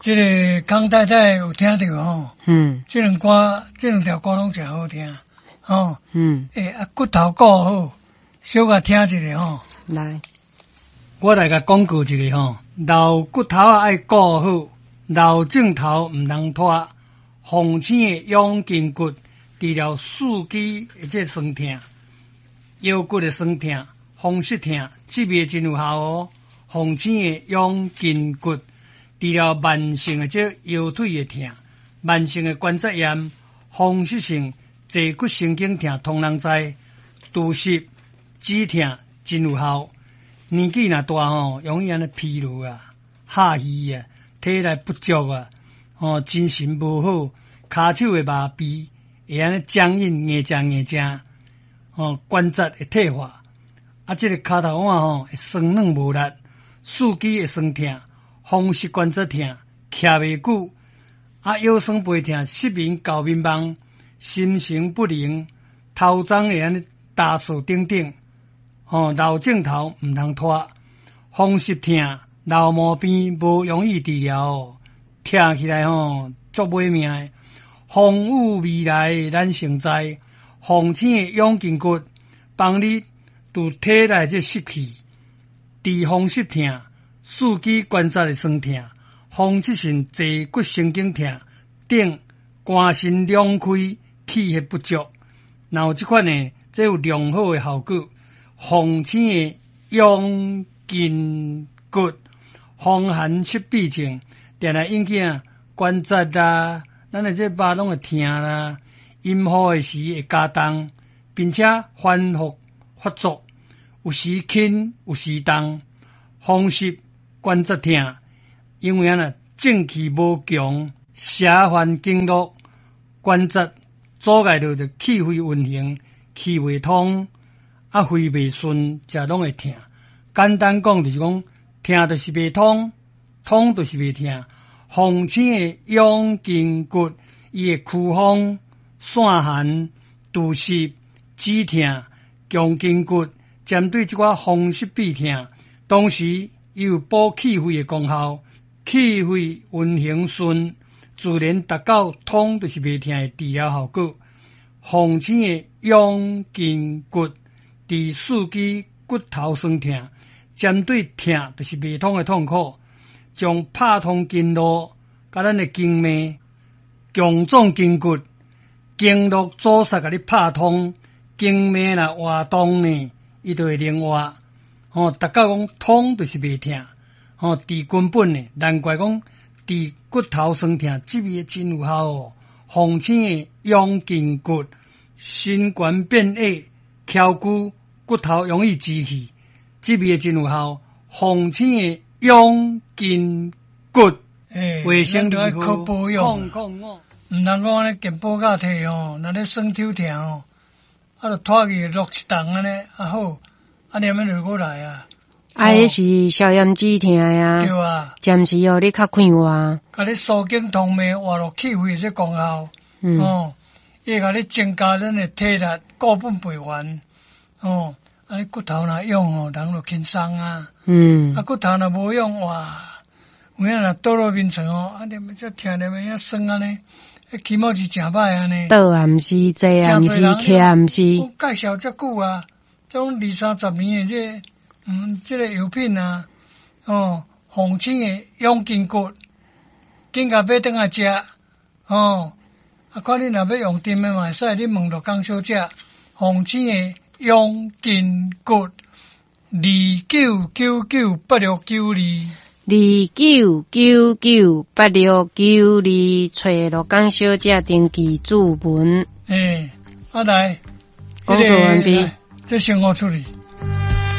这个康太太有听到吼，这两条歌拢真好听，吼，骨头顾好，小可听一下吼。 来， 我来甲广告一个吼，老骨头爱顾好，老镜头唔通拖，红星的养筋骨，治疗四肢或者酸痛、腰骨的酸痛、风湿痛，这味真有效哦。红星的养筋骨。治疗慢性的这腰腿的痛、慢性的关节炎、风湿性坐骨神经痛，通人知。肚湿、止痛真有效。年纪若大吼，容易安尼疲劳啊、下虚啊、体力不足啊、精神无好、骹手会麻痹，会安尼僵硬、硬正，关节会退化。这个骹头腕会酸软无力，四肢会酸痛。风湿关节痛，徛袂久，腰酸背痛，失眠、搞迷茫，心神不宁，头鬃会安尼打扫等等。老镜头唔通拖，风湿痛、老毛病无容易治疗，听起来足买命的。风雨未来咱成知，红星的养筋骨，帮你除体内这湿气，治风湿痛。四肢关节的酸痛、风湿性坐骨神经痛等，肝肾两开、气血不足，然后这款呢，这有良好的效果。红星的养筋骨，风寒湿痹症，定来引起关节啦，咱的这肉拢会痛啦，阴雨的时会加重，并且反复发作，有时轻，有时重，风湿。关节痛，因为正气无强，邪烦经络，关节阻碍到气血运行，气未通，肺未顺，这拢会痛。简单讲就是讲，痛就是未通，通就是未痛。红星的养筋骨，伊会驱风、散寒、肚湿、止痛、强筋骨，针对这款风湿痹痛，同时。伊有补气血的功效，气血运行顺，自然达到通就是袂痛的治疗效果。红星的养筋骨，治四肢骨头酸痛，针对痛就是袂通的痛苦，将拍通经络，甲咱的经脉强壮筋骨，经络阻塞甲你拍通，经脉若活动呢，伊就会灵活。达到讲通就是袂痛，治根本呢，难怪讲治骨头酸痛，这味真有效哦。红星的养筋骨，心肝变矮、翘骨，骨头容易积气，这味真有效。红星的养筋骨，卫生良好，靠保养，唔通讲安尼健保卡摕若咧酸抽痛就拖去落一档安尼好。念要落过来啊！ 迄是消炎止痛呀， 对啊， 暂时你较快活， 甲你疏经通脉，活络气血这功效，伊甲你增加咱的体力，固本培元，安尼骨头若用人就轻松啊，骨头若无用哇，有影若倒落面床念这疼念遐酸安尼，起码是真歹安尼， 倒也毋是，坐也毋是，徛也毋是， 我介绍遮久啊。种20-30年的这个药品啊，红星的养筋骨，紧甲买转来食，看你若要用甜的嘛，会使你问罗江小姐，红星的养筋骨，29998692。 29998692，找罗江小姐登记注文。 来， 工作完毕。 这先我处理。